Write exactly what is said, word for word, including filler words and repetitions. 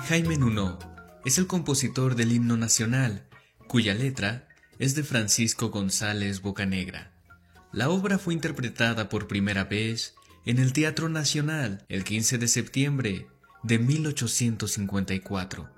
Jaime Nuno es el compositor del himno nacional, cuya letra es de Francisco González Bocanegra. La obra fue interpretada por primera vez en el Teatro Nacional el quince de septiembre de mil ochocientos cincuenta y cuatro.